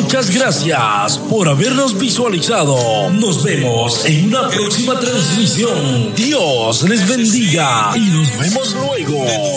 Muchas gracias por habernos visualizado. Nos vemos en una próxima transmisión. Dios les bendiga y nos vemos luego.